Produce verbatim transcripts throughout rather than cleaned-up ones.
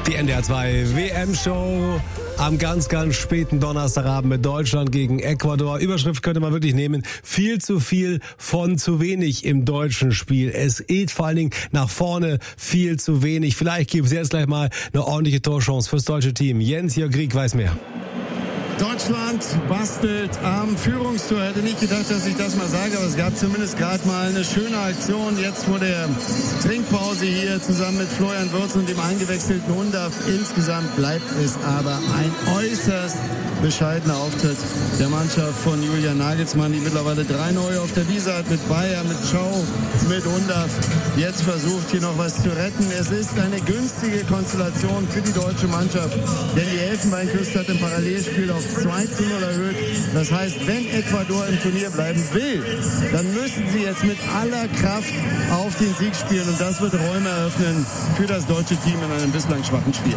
Die N D R zwei W M-Show am ganz, ganz späten Donnerstagabend mit Deutschland gegen Ecuador. Überschrift könnte man wirklich nehmen: Viel zu viel von zu wenig im deutschen Spiel. Es geht vor allen Dingen nach vorne viel zu wenig. Vielleicht gibt es jetzt gleich mal eine ordentliche Torchance fürs deutsche Team. Jens-Jörg Grieg weiß mehr. Deutschland bastelt am Führungstor. Hätte nicht gedacht, dass ich das mal sage, aber es gab zumindest gerade mal eine schöne Aktion jetzt vor der Trinkpause hier zusammen mit Florian Wirtz und dem eingewechselten Undav. Insgesamt bleibt es aber ein äußerst bescheidener Auftritt der Mannschaft von Julian Nagelsmann, die mittlerweile drei neue auf der Wiese hat, mit Bayer, mit Schau, mit Undav. Jetzt versucht hier noch was zu retten. Es ist eine günstige Konstellation für die deutsche Mannschaft, denn die Elfenbeinküste hat im Parallelspiel auf zwei zu null erhöht. Das heißt, wenn Ecuador im Turnier bleiben will, dann müssen sie jetzt mit aller Kraft auf den Sieg spielen. Und das wird Räume eröffnen für das deutsche Team in einem bislang schwachen Spiel.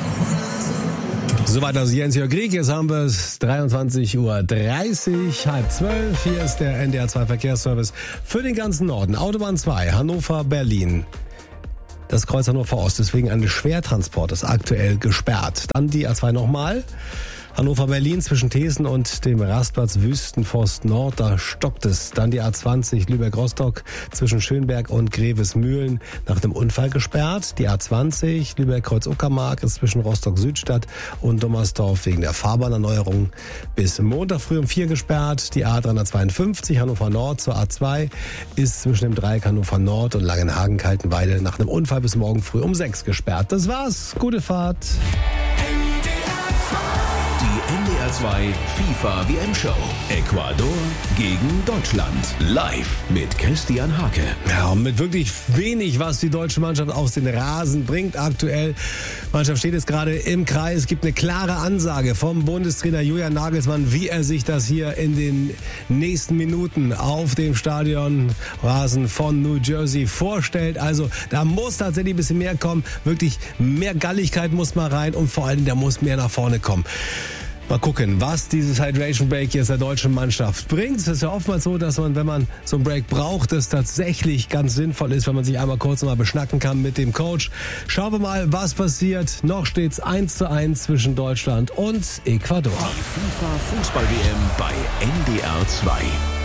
Soweit also Jens-Jörg Grieg. Jetzt haben wir es dreiundzwanzig Uhr dreißig, halb zwölf. Hier ist der N D R zwei Verkehrsservice für den ganzen Norden. Autobahn zwei, Hannover, Berlin. Das Kreuz Hannover Ost, deswegen ein Schwertransport ist aktuell gesperrt. Dann die A zwei nochmal. Hannover-Berlin zwischen Thesen und dem Rastplatz Wüstenforst Nord, da stockt es. Dann die A zwanzig Lübeck-Rostock zwischen Schönberg und Grevesmühlen nach dem Unfall gesperrt. Die A zwanzig Lübeck-Kreuz-Uckermark ist zwischen Rostock-Südstadt und Dommersdorf wegen der Fahrbahnerneuerung bis Montag früh um vier gesperrt. Die A dreihundertzweiundfünfzig Hannover Nord zur A zwei ist zwischen dem Dreieck Hannover Nord und Langenhagen-Kaltenweide nach einem Unfall bis morgen früh um sechs gesperrt. Das war's. Gute Fahrt. N D R zwei FIFA W M-Show. Ecuador gegen Deutschland. Live mit Christian Hake. Ja, und mit wirklich wenig, was die deutsche Mannschaft auf den Rasen bringt aktuell. Die Mannschaft steht jetzt gerade im Kreis. Es gibt eine klare Ansage vom Bundestrainer Julian Nagelsmann, wie er sich das hier in den nächsten Minuten auf dem Stadionrasen von New Jersey vorstellt. Also da muss tatsächlich ein bisschen mehr kommen. Wirklich mehr Galligkeit muss mal rein und vor allem, da muss mehr nach vorne kommen. Mal gucken, was dieses Hydration Break jetzt der deutschen Mannschaft bringt. Es ist ja oftmals so, dass man, wenn man so einen Break braucht, es tatsächlich ganz sinnvoll ist, wenn man sich einmal kurz mal beschnacken kann mit dem Coach. Schauen wir mal, was passiert. Noch steht's eins zu eins zwischen Deutschland und Ecuador. Die FIFA Fußball-W M bei N D R zwei.